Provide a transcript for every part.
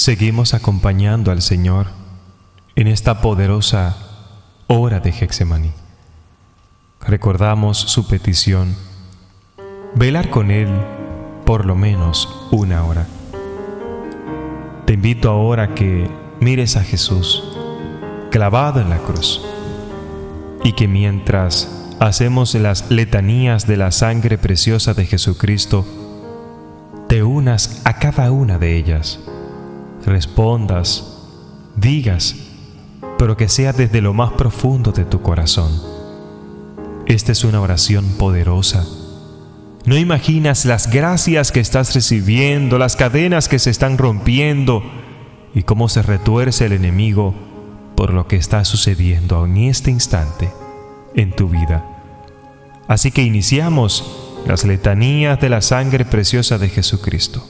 seguimos acompañando al Señor en esta poderosa hora de Getsemaní. Recordamos su petición: velar con Él por lo menos una hora. Te invito ahora a que mires a Jesús clavado en la cruz y que mientras hacemos las letanías de la sangre preciosa de Jesucristo, te unas a cada una de ellas, respondas, digas, pero que sea desde lo más profundo de tu corazón. Esta es una oración poderosa. No imaginas las gracias que estás recibiendo, las cadenas que se están rompiendo y cómo se retuerce el enemigo por lo que está sucediendo en este instante en tu vida. Así que iniciamos las letanías de la sangre preciosa de Jesucristo.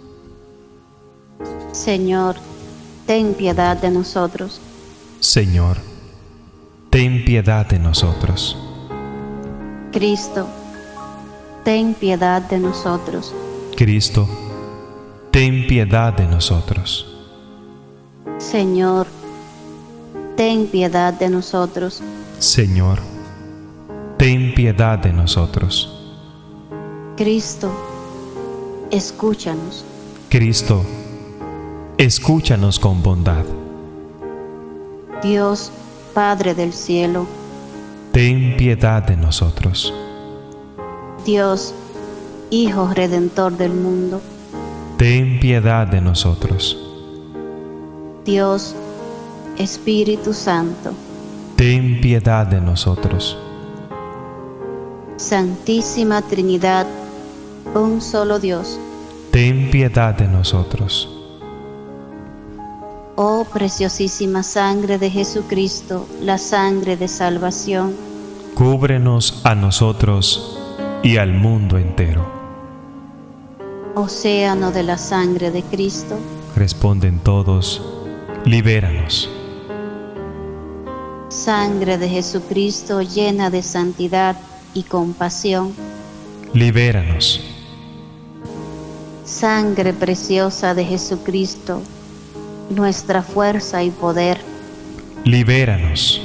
Señor, ten piedad de nosotros. Señor, ten piedad de nosotros. Cristo, ten piedad de nosotros. Cristo, ten piedad de nosotros. Señor, ten piedad de nosotros. Señor, ten piedad de nosotros. Cristo, escúchanos. Cristo, escúchanos con bondad. Dios, Padre del cielo, ten piedad de nosotros. Dios, Hijo Redentor del mundo, ten piedad de nosotros. Dios, Espíritu Santo, ten piedad de nosotros. Santísima Trinidad, un solo Dios, ten piedad de nosotros. oh preciosísima sangre de Jesucristo, la sangre de salvación, Cúbrenos a nosotros y al mundo entero. océano de la sangre de Cristo, Responden todos: libéranos. sangre de Jesucristo llena de santidad y compasión, Libéranos. sangre preciosa de Jesucristo, nuestra fuerza y poder, Libéranos.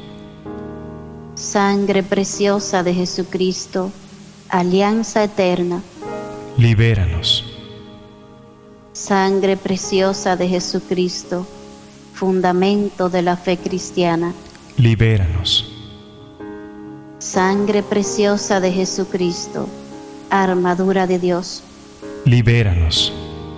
sangre preciosa de Jesucristo, alianza eterna, Libéranos. sangre preciosa de Jesucristo, fundamento de la fe cristiana, Libéranos. sangre preciosa de Jesucristo, armadura de Dios, Libéranos.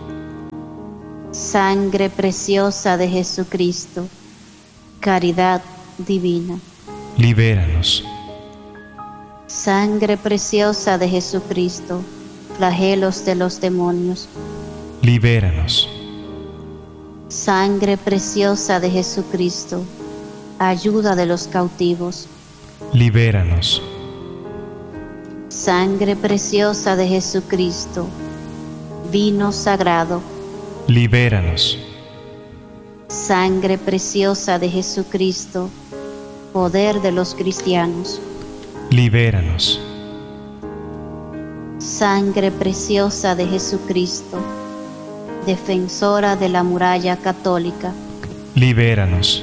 sangre preciosa de Jesucristo, caridad divina, Libéranos. sangre preciosa de Jesucristo, flagelos de los demonios, Libéranos. sangre preciosa de Jesucristo, ayuda de los cautivos, Libéranos. sangre preciosa de Jesucristo, vino sagrado, Libéranos. sangre preciosa de Jesucristo, poder de los cristianos, Libéranos. sangre preciosa de Jesucristo, defensora de la muralla católica, Libéranos.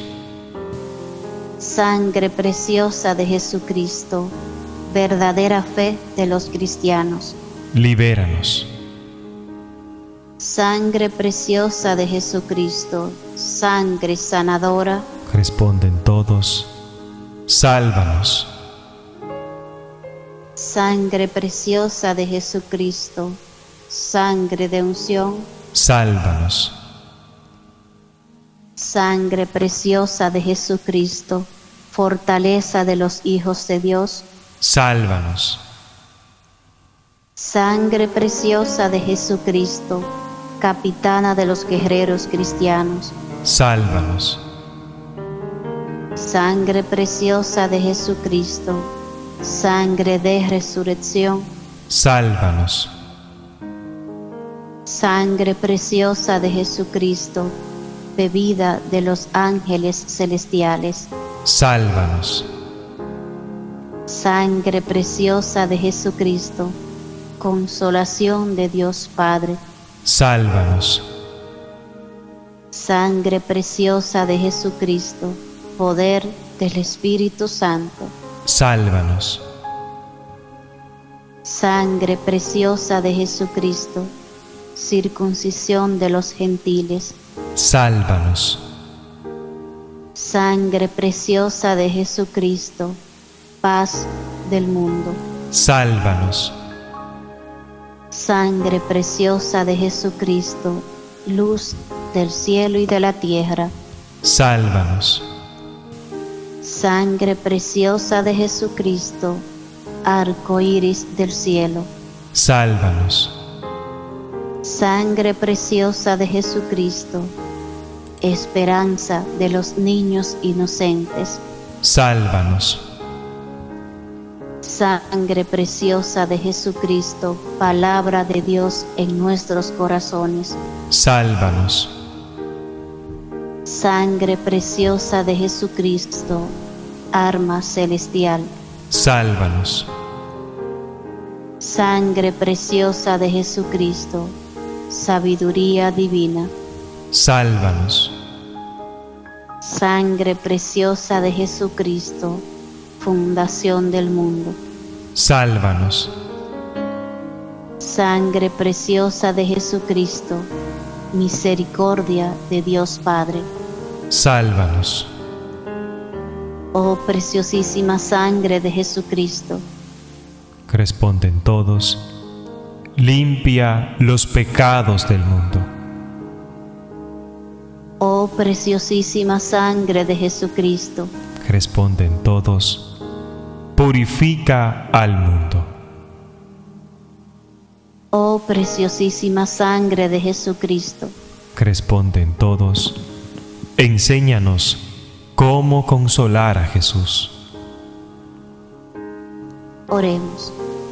sangre preciosa de Jesucristo, verdadera fe de los cristianos, Libéranos. sangre preciosa de Jesucristo, sangre sanadora, Responden todos: sálvanos. sangre preciosa de Jesucristo, sangre de unción, Sálvanos. sangre preciosa de Jesucristo, fortaleza de los hijos de Dios, Sálvanos. sangre preciosa de Jesucristo, capitana de los guerreros cristianos, Sálvanos. sangre preciosa de Jesucristo, sangre de resurrección, Sálvanos. sangre preciosa de Jesucristo, bebida de los ángeles celestiales, Sálvanos. sangre preciosa de Jesucristo, consolación de Dios Padre, Sálvanos. Sangre preciosa de Jesucristo, poder del Espíritu Santo. Sálvanos. Sangre preciosa de Jesucristo, circuncisión de los gentiles. Sálvanos. Sangre preciosa de Jesucristo, paz del mundo. Sálvanos. Sangre preciosa de Jesucristo, luz del cielo y de la tierra. Sálvanos. Sangre preciosa de Jesucristo, arco iris del cielo. Sálvanos. Sangre preciosa de Jesucristo, esperanza de los niños inocentes. Sálvanos. Sangre preciosa de Jesucristo, palabra de Dios en nuestros corazones. Sálvanos. Sangre preciosa de Jesucristo, arma celestial. Sálvanos. Sangre preciosa de Jesucristo, sabiduría divina. Sálvanos. Sangre preciosa de Jesucristo, fundación del mundo. Sálvanos. Sangre preciosa de Jesucristo, misericordia de Dios Padre. Sálvanos. Oh preciosísima sangre de Jesucristo, Que responden todos, limpia los pecados del mundo. oh preciosísima sangre de Jesucristo, Que responden todos, purifica al mundo. oh preciosísima sangre de Jesucristo, Que responden todos, enséñanos cómo consolar a Jesús. oremos.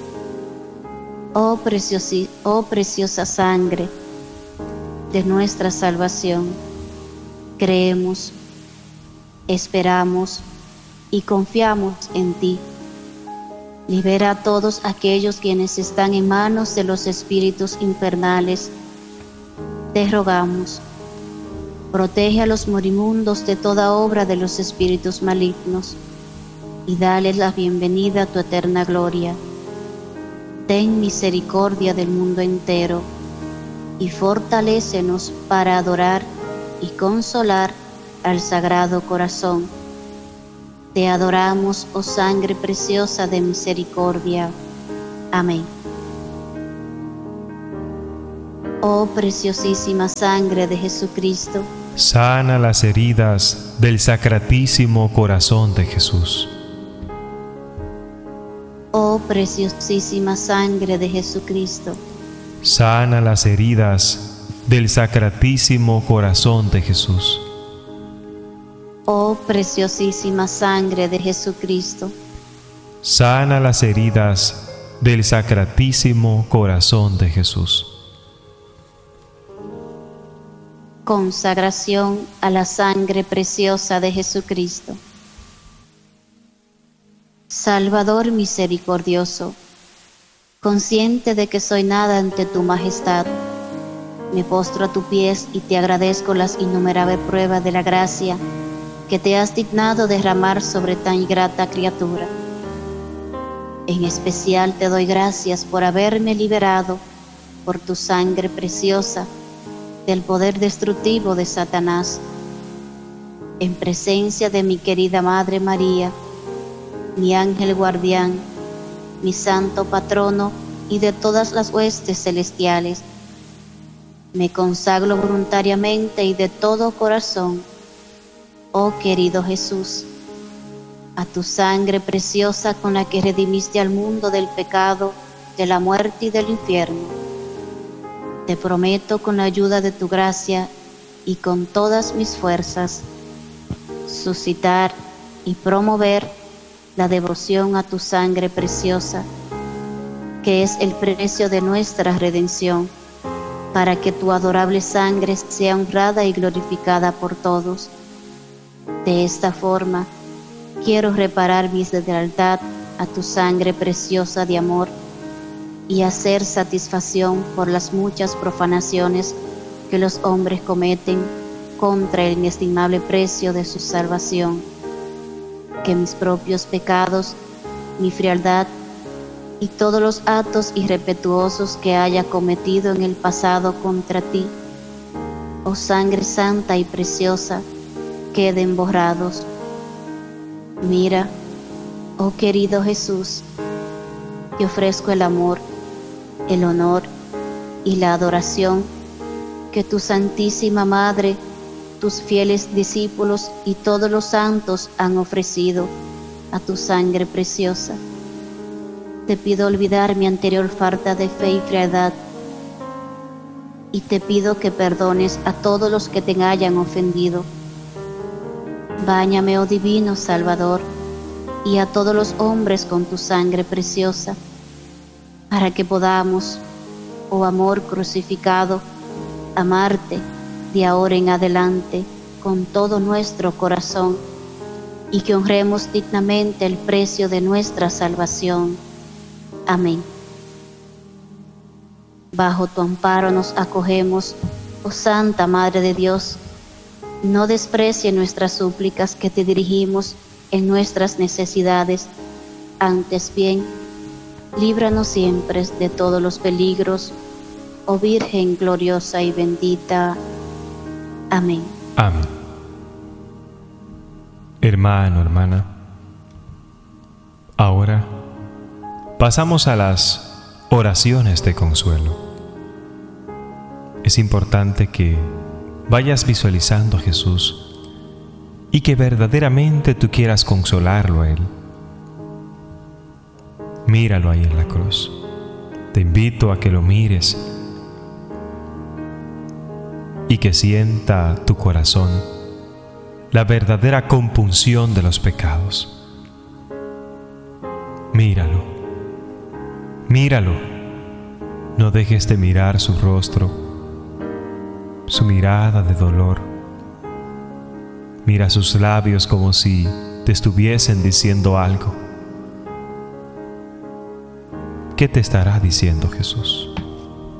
Oh preciosa sangre de nuestra salvación, creemos, esperamos y confiamos en ti. Libera a todos aquellos quienes están en manos de los espíritus infernales. Te rogamos, protege a los moribundos de toda obra de los espíritus malignos y dales la bienvenida a tu eterna gloria. Ten misericordia del mundo entero y fortalécenos para adorar y consolar al Sagrado Corazón. Te adoramos, oh sangre preciosa de misericordia. Amén. Oh preciosísima sangre de Jesucristo, Sana las heridas del Sacratísimo Corazón de Jesús. oh preciosísima sangre de Jesucristo, Sana las heridas del Sacratísimo Corazón de Jesús. oh preciosísima sangre de Jesucristo, Sana las heridas del Sacratísimo Corazón de Jesús. consagración a la sangre preciosa de Jesucristo. Salvador misericordioso, consciente de que soy nada ante tu majestad, me postro a tus pies y te agradezco las innumerables pruebas de la gracia que te has dignado derramar sobre tan ingrata criatura. En especial te doy gracias por haberme liberado por tu sangre preciosa del poder destructivo de Satanás. En presencia de mi querida Madre María, mi ángel guardián, mi santo patrono y de todas las huestes celestiales, me consagro voluntariamente y de todo corazón, oh querido Jesús, a tu sangre preciosa con la que redimiste al mundo del pecado, de la muerte y del infierno. Te prometo con la ayuda de tu gracia y con todas mis fuerzas, suscitar y promover la devoción a tu sangre preciosa, que es el precio de nuestra redención, para que tu adorable sangre sea honrada y glorificada por todos. De esta forma, quiero reparar mi deslealtad a tu sangre preciosa de amor y hacer satisfacción por las muchas profanaciones que los hombres cometen contra el inestimable precio de su salvación. Que mis propios pecados, mi frialdad y todos los actos irrespetuosos que haya cometido en el pasado contra ti, oh sangre santa y preciosa, queden borrados. Mira, oh querido Jesús, te ofrezco el amor, el honor y la adoración que tu Santísima Madre, tus fieles discípulos y todos los santos han ofrecido a tu sangre preciosa. Te pido olvidar mi anterior falta de fe y frialdad, y te pido que perdones a todos los que te hayan ofendido. Báñame, oh divino Salvador, y a todos los hombres con tu sangre preciosa, para que podamos, oh amor crucificado, amarte de ahora en adelante con todo nuestro corazón, y que honremos dignamente el precio de nuestra salvación. Amén. Bajo tu amparo nos acogemos, oh Santa Madre de Dios. No desprecie nuestras súplicas que te dirigimos en nuestras necesidades. Antes bien, líbranos siempre de todos los peligros, oh Virgen gloriosa y bendita. Amén. Amén. Hermano, hermana, ahora pasamos a las oraciones de consuelo. Es importante que vayas visualizando a Jesús y que verdaderamente tú quieras consolarlo a Él. Míralo ahí en la cruz. Te invito a que lo mires y que sienta tu corazón la verdadera compunción de los pecados. Míralo, míralo. No dejes de mirar su rostro, su mirada de dolor. Mira sus labios como si te estuviesen diciendo algo. ¿Qué te estará diciendo Jesús?